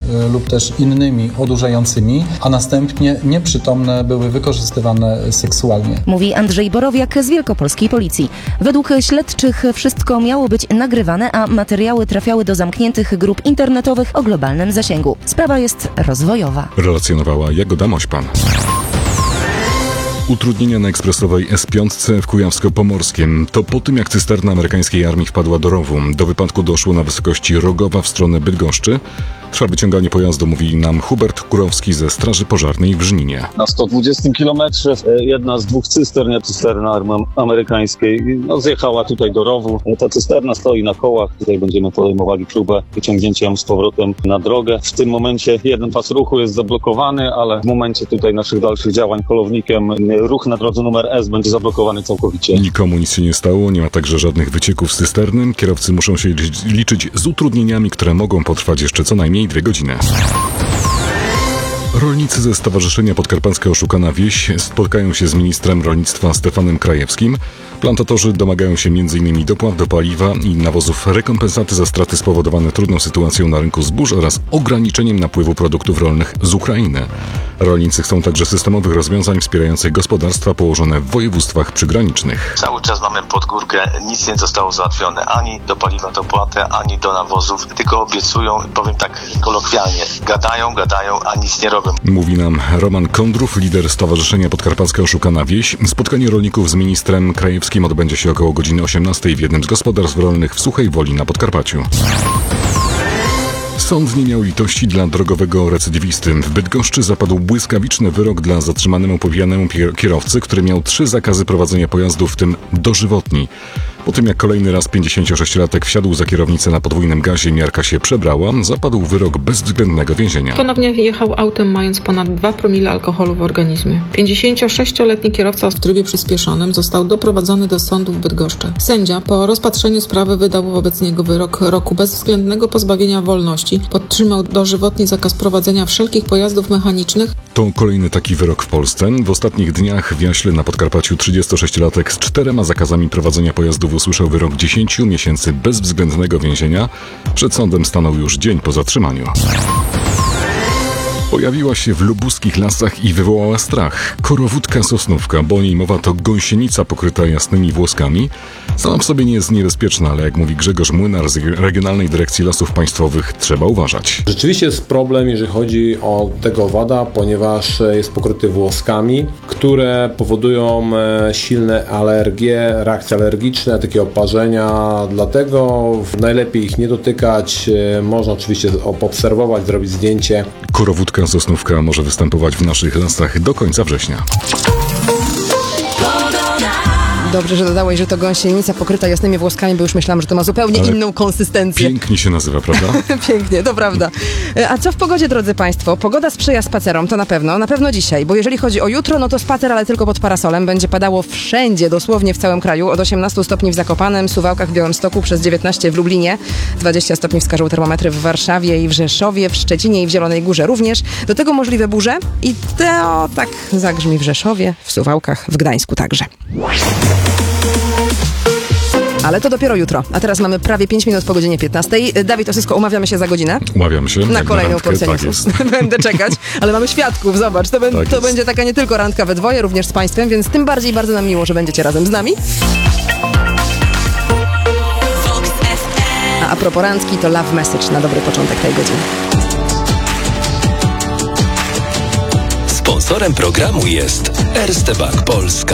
lub też innymi odurzającymi, a następnie nieprzytomne były wykorzystywane seksualnie. Mówi Andrzej Borowiak z Wielkopolskiej Policji. Według śledczych wszystko miało być nagrywane, a materiały trafiały do zamkniętych grup internetowych o globalnym zasięgu. Sprawa jest rozwojowa. Relacjonowała Jagoda Mośpan. Utrudnienia na ekspresowej S5 w Kujawsko-Pomorskiem. To po tym, jak cysterna amerykańskiej armii wpadła do rowu. Do wypadku doszło na wysokości Rogowa w stronę Bydgoszczy. Trwa wyciąganie pojazdu, mówi nam Hubert Kurowski ze Straży Pożarnej w Żninie. Na 120 kilometrze jedna z dwóch cysterna armii amerykańskiej zjechała tutaj do rowu. Ta cysterna stoi na kołach. Tutaj będziemy podejmowali próbę wyciągnięcia ją z powrotem na drogę. W tym momencie jeden pas ruchu jest zablokowany, ale w momencie tutaj naszych dalszych działań polownikiem ruch na drodze numer S będzie zablokowany całkowicie. Nikomu nic się nie stało, nie ma także żadnych wycieków z cysterny. Kierowcy muszą się liczyć z utrudnieniami, które mogą potrwać jeszcze co najmniej 2 godziny. Rolnicy ze Stowarzyszenia Podkarpacka Oszukana Wieś spotkają się z ministrem rolnictwa Stefanem Krajewskim. Plantatorzy domagają się m.in. dopłat do paliwa i nawozów, rekompensaty za straty spowodowane trudną sytuacją na rynku zbóż oraz ograniczeniem napływu produktów rolnych z Ukrainy. Rolnicy chcą także systemowych rozwiązań wspierających gospodarstwa położone w województwach przygranicznych. Cały czas mamy pod górkę, nic nie zostało załatwione, ani do paliwa dopłatę, ani do nawozów, tylko obiecują, powiem tak kolokwialnie, gadają, a nic nie robią. Mówi nam Roman Kondrów, lider Stowarzyszenia Podkarpacka Oszukana Wieś. Spotkanie rolników z ministrem Krajewskim odbędzie się około godziny 18 w jednym z gospodarstw rolnych w Suchej Woli na Podkarpaciu. Sąd nie miał litości dla drogowego recydywisty. W Bydgoszczy zapadł błyskawiczny wyrok dla zatrzymanemu popijanemu kierowcy, który miał 3 zakazy prowadzenia pojazdu, w tym dożywotni. Po tym jak kolejny raz 56-latek wsiadł za kierownicę na podwójnym gazie, miarka się przebrała, zapadł wyrok bezwzględnego więzienia. Ponownie jechał autem, mając ponad 2 promile alkoholu w organizmie. 56-letni kierowca w trybie przyspieszonym został doprowadzony do sądu w Bydgoszczy. Sędzia po rozpatrzeniu sprawy wydał wobec niego wyrok roku bezwzględnego pozbawienia wolności. Podtrzymał dożywotni zakaz prowadzenia wszelkich pojazdów mechanicznych. To kolejny taki wyrok w Polsce. W ostatnich dniach w Jaśle na Podkarpaciu 36-latek z 4 zakazami prowadzenia pojazdów usłyszał wyrok 10 miesięcy bezwzględnego więzienia. Przed sądem stanął już dzień po zatrzymaniu. Pojawiła się w lubuskich lasach i wywołała strach. Korowódka sosnówka, bo o niej mowa, to gąsienica pokryta jasnymi włoskami. Sama w sobie nie jest niebezpieczna, ale jak mówi Grzegorz Młynar z Regionalnej Dyrekcji Lasów Państwowych, trzeba uważać. Rzeczywiście jest problem, jeżeli chodzi o tego owada, ponieważ jest pokryty włoskami, które powodują silne alergie, reakcje alergiczne, takie oparzenia. Dlatego najlepiej ich nie dotykać. Można oczywiście obserwować, zrobić zdjęcie. Korowódka sosnówka może występować w naszych lasach do końca września. Dobrze, że dodałeś, że to gąsienica pokryta jasnymi włoskami, bo już myślałam, że to ma zupełnie inną konsystencję. Pięknie się nazywa, prawda? Pięknie, to prawda. A co w pogodzie, drodzy Państwo? Pogoda sprzyja spacerom, to na pewno dzisiaj, bo jeżeli chodzi o jutro, no to spacer, ale tylko pod parasolem. Będzie padało wszędzie, dosłownie w całym kraju, od 18 stopni w Zakopanem, Suwałkach, w Białymstoku, przez 19 w Lublinie, 20 stopni wskażą termometry w Warszawie i w Rzeszowie, w Szczecinie i w Zielonej Górze również. Do tego możliwe burze i to tak zagrzmi w Rzeszowie, w Suwałkach, w Gdańsku także. Ale to dopiero jutro. A teraz mamy prawie 5 minut po godzinie 15. Dawid Osysko, umawiamy się za godzinę. Umawiamy się. Na kolejną porcję tak newsów. Będę czekać, ale mamy świadków, zobacz. To będzie taka nie tylko randka we dwoje, również z Państwem, więc tym bardziej bardzo nam miło, że będziecie razem z nami. A propos randki, to love message na dobry początek tej godziny. Sponsorem programu jest Erste Bank Polska.